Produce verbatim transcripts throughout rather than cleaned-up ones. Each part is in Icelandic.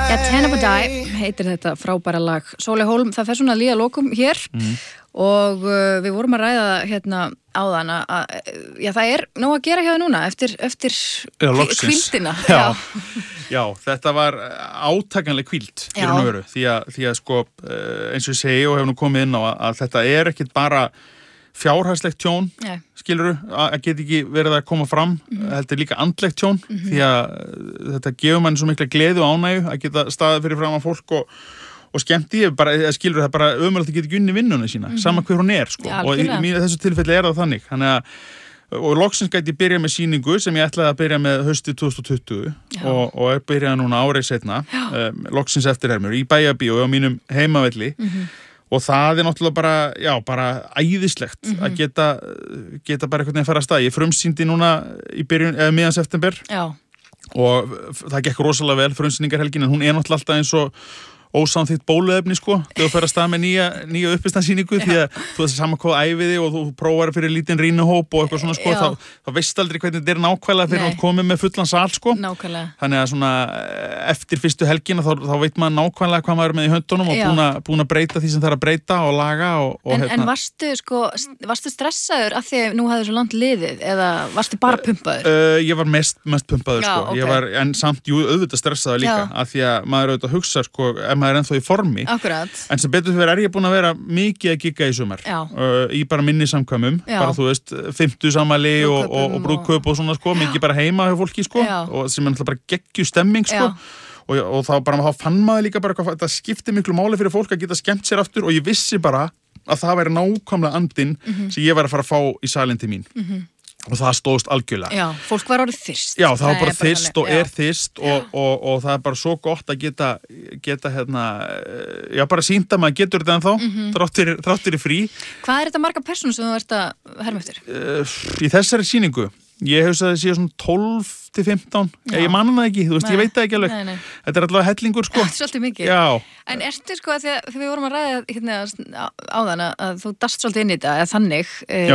Ja, Ten of a Die heitir þetta frábæra lag Sóley Hólm, það fer svona að líða lokum hér mm. og uh, við vorum að ræða hérna áðan að, að já, það er nóg að gera hjá það núna eftir, eftir hvíldina. Já. Já. Já, þetta var átakanleg hvíld í raun og veru, því að, því að sko eins og ég segi og hefur nú komið inn á að, að þetta er ekkit bara fjárhagslegt tjón, Nei. skilurðu, að geta ekki verið að koma fram, mm-hmm. þetta er líka andlegt tjón, mm-hmm. því að þetta gefur manni svo mikla gleði og ánægju að geta staðið fyrir fram að fólk og, og skemmt í, bara, skilurðu, það bara ömurlegt að geta ekki unni vinnuna sína, mm-hmm. sama hver hún er, sko, ja, og í, í þessu tilfelli er það þannig, þannig að, og loksins gæti ég byrja með sýningu sem ég ætlaði að byrja með haustið tvö þúsund tuttugu og, og er byrjað núna árið seinna, um, loksins eftir hermur, í Bæjarbíó á mínum heimavelli, mm-hmm. og það er náttúrulega bara, já, bara æðislegt mm-hmm. að geta, geta bara einhvern veginn að fara að stað. Ég frumsýndi núna í byrjun, eða miðjan september já. Og það gekk rosalega vel frumsýningarhelgin, en hún er náttúrulega alltaf eins og ósamþykkt bóluefni, sko, þegar þú fer að stað með nýja, nýja uppistandsýningu, því að þú veist saman hvað æfiði og þú prófar fyrir lítinn rýnuhóp og eitthvað svona, sko, þá, þá veist aldrei hvernig þetta er nákvæmlega fyrir að koma með fullan sal, sko. Nákvæmlega. Þannig að svona eftir fyrstu helgina þá, þá veit maður nákvæmlega hvað maður er með í höndunum og búin að, búin að breyta því sem það er að breyta og laga og, og en, hérna. En varstu, sko, varstu stressaður af því að nú hafði svo langt liðið eða varstu bara pumpaður? Uh, ég var mest, mest pumpaður, Já, sko. Okay. Ég var, en samt, jú, auðvitað stressaður líka, Já. Af því að maður auðvitað hugsa, sko, maður er ennþá í formi. Akkurat. En sem betur fyrir er ég búin að vera mikið að gigga í sumar. Uh, í bara minni samkvæmum. Já. Bara þú veist, fimmtu samali og, og, og brúðkaup og svona, sko, mikið bara heima hjá fólki, sko. Já. Og sem er náttúrulega bara geggju stemming, sko. Og, og þá bara, þá fann maður líka bara hvað, þetta skipti miklu máli fyrir fólk að geta skemmt sér aftur og ég vissi bara að það væri nákvæmlega andinn mm-hmm. sem ég var að fara að fá í salinn til mín. Mm-hmm. Og það stóðst algjörlega. Já, fólk var orðið þyrst. Já, það var bara þyrst og er þyrst og, og, og það er bara svo gott að geta, geta hérna, já, bara sýnt að maður getur þetta ennþá, mm-hmm. þráttir, þráttir í frí. Hvað er þetta marga persónur sem þú ert að herma eftir? Uh, í þessari sýningu, ég hef að það sé svona tólf til fimmtán, já. Ég manna það ekki, þú veist, nei. Ég veit það ekki alveg. Nei, nei. Þetta er allavega hellingur, sko. Þetta er svolítið mikið. Já. En ertu, sko, að því að þegar við vorum að ræða hérna áðan að þú dast svolítið inn í þetta, eða þannig,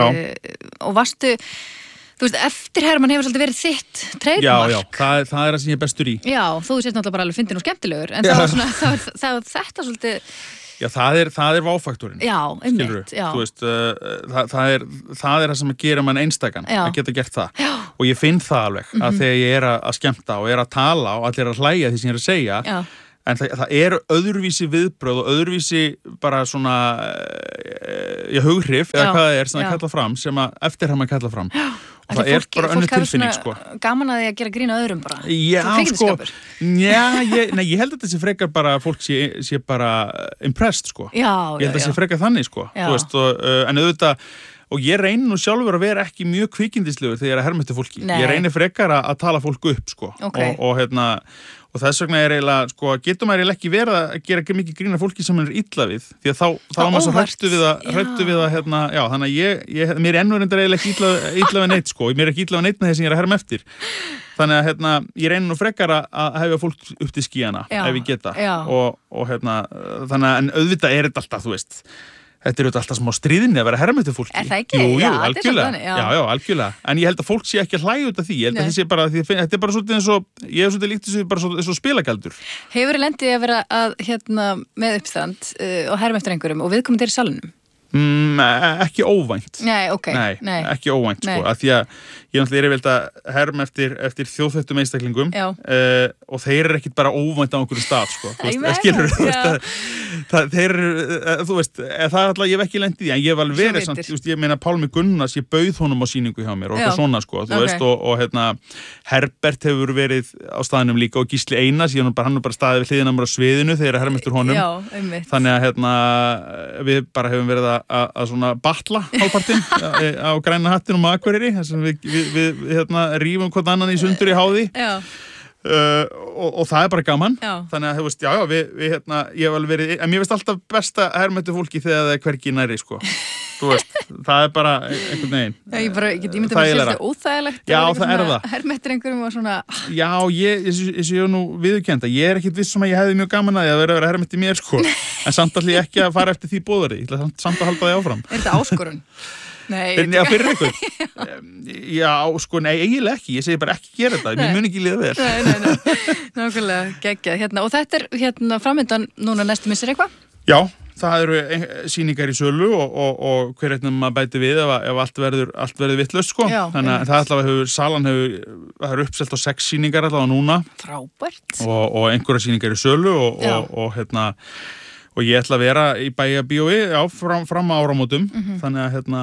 uh, og varstu þú veist, eftir Hermann hefur svolítið verið þitt trademark. Já, já, það, það er það sem ég er bestur í. Já, þú sést náttúrulega bara alveg fyndin og skemmtilegur, en það var svona, það var, það var þetta svolítið... Já, það er, það er váfaktorinn. Já, einmitt, já. Þú veist, uh, það, það, er, það er það sem að gera mann einstakann, að geta gert það. Já. Og ég finn það alveg, að mm-hmm. þegar ég er að, að skemmta og er að tala og allir er að hlæja því sem ég er að segja, já. En það, það eru öðruvísi viðbröð og öðruvísi bara svona já, hughrif, eða hvað það er sem það kalla fram, sem að eftir hann maður kalla fram. Já. Og það er bara önnur tilfinning, sko. Gaman að því að gera grína öðrum bara. Já, sko. Já, ég, nei, ég held að þetta sé frekar bara, fólk sé, sé bara impressed, sko. Já, já, ég held að þetta sé frekar þannig, sko. Þú veist, og, uh, en auðvitað, og ég reynir nú sjálfur að vera ekki mjög kvikindislegur þegar ég er að herma eftir fólki. Nei. Ég reynir frekar að, að tala fólku upp, sko. Okay. Og, og hérna, og þess vegna er eiginlega, sko, getur maður eiginlega ekki verið að gera ekki mikið grína fólki sem er illa við, því að þá, þá er maður svo hrættu við að, hrættu við að, hérna, já, þannig að ég, ég mér er ennverðindar eiginlega ekki illa, illa við neitt, sko, mér er ekki illa við neitt með þess að ég er að herma eftir. Þannig að, hérna, ég reynir nú frekar að hefja fólk upp til skíjana, já, ef ég geta, og, og, hérna, þannig að, en auðvitað er þetta alltaf, þú veist, þetta er auðvitað alltaf smá stríðinni að vera herma eftir fólki. Er það ekki? Jú, jú, já, algjörlega. Þannig, já. já, já, algjörlega. En ég held að fólk sé ekki að hlæja út af því. Ég held að þessi bara, því, þetta er bara svolítið eins og, ég hef svolítið líkt þessu bara svo, eins og spilagaldur. Hefur þið lendið að vera að, hérna, með uppstand uh, og herma eftir einhverjum og viðkomandi er í salnum? Mm, ekki óvænt. Nei, ok. Nei, Nei. ekki óvænt, Nei. sko. Að því að ég náttúrulega er yfirleitt að herma eftir, eftir þjóðþættum einstaklingum uh, og þeir eru ekkit bara óvænt á einhverju stað, sko. Þú veist, skilur, þú veist, að, það, þeir eru, uh, þú veist, það er alltaf, ég hef ekki lendið í, en ég hef alveg verið samt, þú veist, ég meina Pálmi Gunnars, ég bauð honum á sýningu hjá mér og eitthvað svona, sko, þú okay. veist, og, og hérna, Herbert hefur verið á staðinum líka og Gísli Einars, ég hann bara, hann er bara staðið við hliðina mér á sviðinu þegar að herma eftir honum. Já, einmitt. Þannig að, hérna, við bara hefum verið að, að, að svona batla hálfpartinn á Græna hattinum á Akureyri, þess að við, við, við hérna, rífum hvern annan í sundur í háði. Já. Uh, og, og það er bara gaman. Já. Þannig að, þú veist, já, já, við, við hérna, ég hef alveg verið, en mér veist alltaf besta hermötu fólki þegar það er hvergi næri, sko. Þú veist, það er bara einhvern veginn. Já, ég bara, ég get ímyndað mér sér þetta óþægilegt. Já, það er það. Hermettir einhverjum og svona. Já, ég, eins og ég hef nú viðurkennt að ég er ekkit viss um að ég hefði mjög gaman að því að vera að vera hermetti mér, sko. En samt allir ekki að fara eftir því boðari. Ég ætla samt að halda því áfram. Er þetta áskorun? Nei, en já, fyrir ykkur. Já, sko, nei, eiginlega ekki. Ég segi bara ekki gera þetta. Mér mun ekki líða vel. Nei, nei, nei. Nákvæmlega geggjað. Hérna, og þetta er hérna framöndan núna næstu missir eitthvað? Já, það eru sýningar í sölu og, og, og hver eitthvað maður bæti við ef, ef allt verður, allt verður vitlaust, sko. Já, þannig að það allavega hefur, salan hefur, það er uppselt á sex sýningar allavega núna. Frábært. Og, og einhverja sýningar í sölu og, og, og hérna, og ég ætla að vera í Bæjarbíói já, fram, fram á áramótum, mm-hmm. þannig að hérna,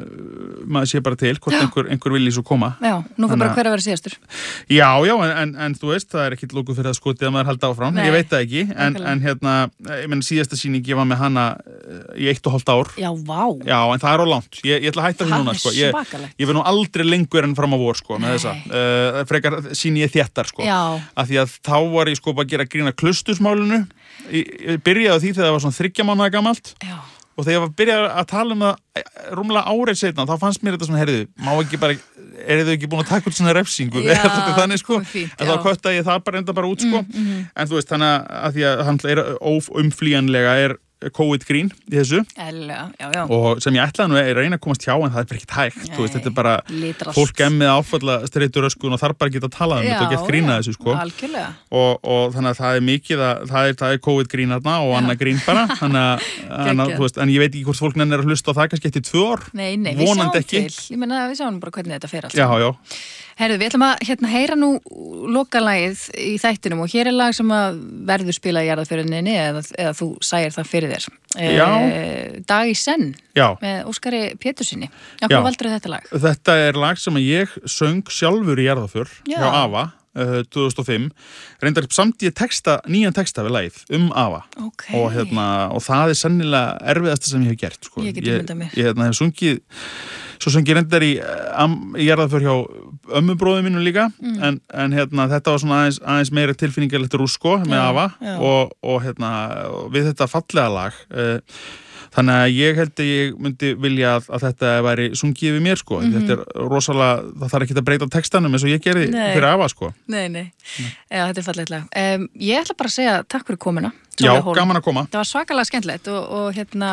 maður sé bara til hvort einhver, einhver vilji svo koma. Já, nú fyrir bara hver að vera síðastur. Já, já, en, en þú veist, það er ekkit lókuð fyrir það skotið að maður halda áfram, Nei, ég veit það ekki, en, en hérna, ég menn síðasta sýning ég var með hana í eitt og hálft ár. Já, vá. Já, en það er á langt, ég, ég ætla að hætta því núna, sko. Ég, ég verð nú aldrei lengur en fram á vor, sko, með þessa. Uh, frekar sýni ég þéttar, sko. Já. Af því að þá var ég sko bara að gera grína klustusmálinu. Ég, ég byrjaði á því þegar það var svona þriggja mánaða gamalt Já. Og þegar ég var byrjað að tala um það rúmlega árið setna þá fannst mér þetta svona, heyrðu, má ekki bara er þau ekki búin að taka út svona refsingu Já, þannig sko, fínt, en þá kötta ég það bara enda bara út sko, mm, mm. en þú veist þannig að því að hann er óumflýjanlega er COVID-grín í þessu Ellega, já, já. Og sem ég ætlaði nú að reyna að komast hjá en það er bara ekkert hægt, Nei, þú veist, þetta er bara litrast. Fólk emmið áfalla streituröskun og þarf bara að geta að tala um þetta og geta grína þessu sko og, og þannig að það er mikið að, það er, er COVID-grín þarna og annað grín bara þannig að, að þú veist, en ég veit ekki hvort fólk nennir að hlusta á það kannski eftir tvö ár Nei, nei, við sjáum til, ég menna að við sjáum bara hvernig þetta fer allt Já, já Herðu, við ætlum að hérna, heyra nú lokalagið í þættinum og hér er lag sem að verður spila í jarðarförinni eða, eða þú sæir það fyrir þér. Já. E, Dag í senn Já. Með Óskari Pétursinni. Já, hvað valdur þetta lag? Þetta er lag sem ég söng sjálfur í jarðarför hjá Ava uh, tvö þúsund og fimm. Reyndar samt ég texta, nýjan texta við lagið um Ava. Okay. Og, hérna, og það er sennilega erfiðasta sem ég hef gert. Sko. Ég get ímyndað mér. Ég, ég hérna, hef sungið Svo sem ég reyndar í, í jarðarför hjá ömmubróðum mínu líka, mm. en, en hérna, þetta var svona aðeins, aðeins meira tilfinningarlegt rúsko með já, Ava já. Og, og, hérna, og við þetta fallega lag. Uh, þannig að ég held að ég myndi vilja að, að þetta væri sungið við mér, sko. Mm-hmm. Þetta er rosalega, það þarf ekki að breyta textanum eins og ég gerði nei. Fyrir Ava, sko. Nei, nei. nei. Já, þetta er fallegt lag. Um, ég ætla bara að segja takk fyrir komuna. Já, gaman að koma. Það var svakalega skemmtilegt og, og hérna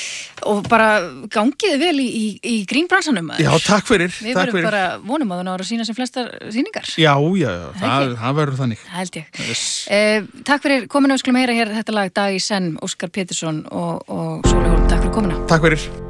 og bara gangiði vel í, í, í grínbransanum. Já, takk fyrir. Við verðum bara vonum að það náður að sína sem flestar sýningar. Já, já, já, það, það verður þannig. Held ég. Yes. Eh, takk fyrir komuna, við skulum heyra hér þetta lag Dag í senn, Óskar Pétursson og, og Sóley Hólm, takk fyrir komuna. Takk fyrir.